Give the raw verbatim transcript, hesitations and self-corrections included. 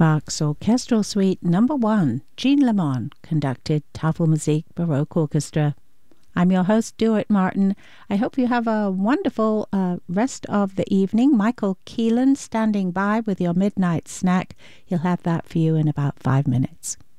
Bach's Orchestral Suite Number One, Jean Lemon, conducted Tafelmusik Baroque Orchestra. I'm your host, Stuart Martin. I hope you have a wonderful uh, rest of the evening. Michael Keelan standing by with your midnight snack. He'll have that for you in about five minutes.